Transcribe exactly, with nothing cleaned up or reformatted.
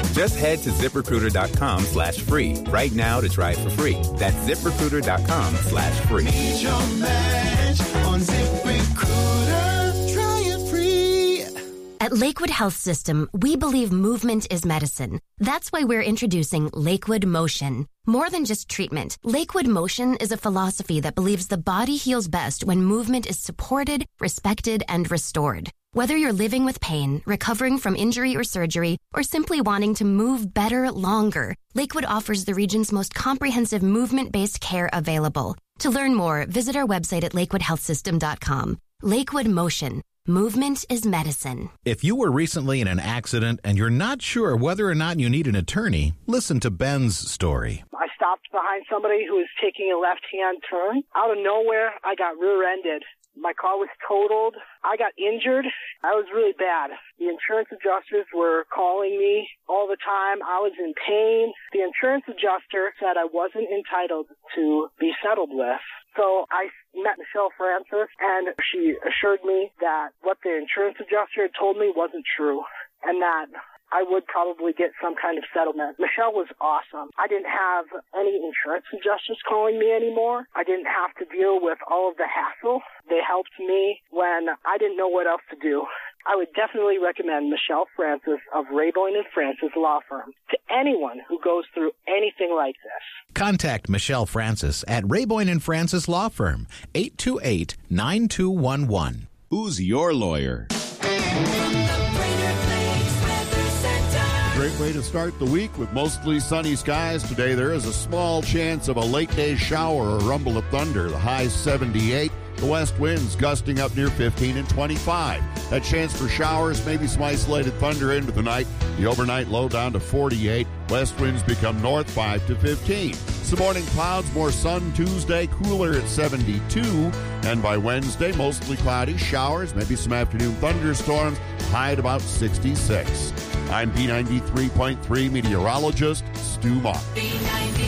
Just head to ZipRecruiter.com slash free right now to try it for free. That's ZipRecruiter.com slash free. Need your match on ZipRecruiter. Try it free. At Lakewood Health System, we believe movement is medicine. That's why we're introducing Lakewood Motion. More than just treatment, Lakewood Motion is a philosophy that believes the body heals best when movement is supported, respected, and restored. Whether you're living with pain, recovering from injury or surgery, or simply wanting to move better longer, Lakewood offers the region's most comprehensive movement-based care available. To learn more, visit our website at lakewood health system dot com. Lakewood Motion. Movement is medicine. If you were recently in an accident and you're not sure whether or not you need an attorney, listen to Ben's story. I stopped behind somebody who was taking a left-hand turn. Out of nowhere, I got rear-ended. My car was totaled. I got injured. I was really bad. The insurance adjusters were calling me all the time. I was in pain. The insurance adjuster said I wasn't entitled to be settled with. So I met Michelle Francis, and she assured me that what the insurance adjuster had told me wasn't true, and that I would probably get some kind of settlement. Michelle was awesome. I didn't have any insurance adjusters calling me anymore. I didn't have to deal with all of the hassle. They helped me when I didn't know what else to do. I would definitely recommend Michelle Francis of Rayboyne and Francis Law Firm to anyone who goes through anything like this. Contact Michelle Francis at Rayboyne and Francis Law Firm, eight two eight, nine two one one. Who's your lawyer? Great way to start the week with mostly sunny skies. Today there is a small chance of a late day shower or rumble of thunder. The high seventy-eight. The west winds gusting up near fifteen and twenty-five. A chance for showers, maybe some isolated thunder into the night. The overnight low down to forty-eight. West winds become north five to fifteen. Some morning clouds, more sun Tuesday, cooler at seventy-two. And by Wednesday, mostly cloudy, showers, maybe some afternoon thunderstorms, high at about sixty-six. I'm B ninety-three point three meteorologist Stu Mock.